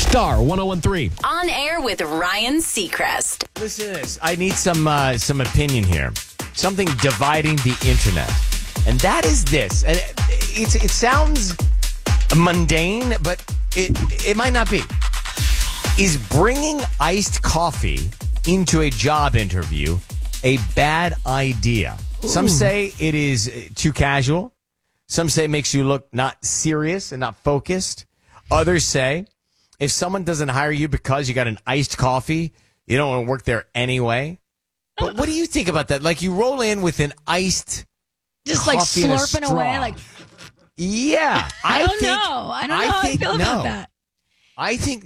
Star 1013. On air with Ryan Seacrest. Listen to this. I need some opinion here. Something dividing the internet. And that is this. And it sounds mundane, but it might not be. Is bringing iced coffee into a job interview a bad idea? Some say it is too casual. Some say it makes you look not serious and not focused. Others say if someone doesn't hire you because you got an iced coffee, you don't want to work there anyway. But what do you think about that? Like, you roll in with an iced just like coffee in a slurping straw. away. Like, Yeah. I don't know how I feel about that. I think